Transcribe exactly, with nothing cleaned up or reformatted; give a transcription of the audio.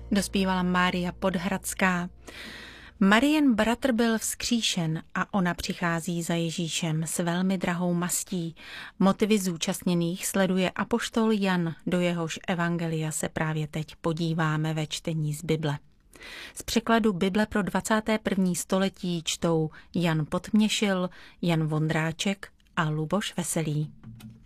Dospívala Mária Podhradská. Marien bratr byl vzkříšen a ona přichází za Ježíšem s velmi drahou mastí. Motivy zúčastněných sleduje apoštol Jan, do jehož evangelia se právě teď podíváme ve čtení z Bible. Z překladu Bible pro dvacáté první století čtou Jan Podměšil, Jan Vondráček a Luboš Veselý.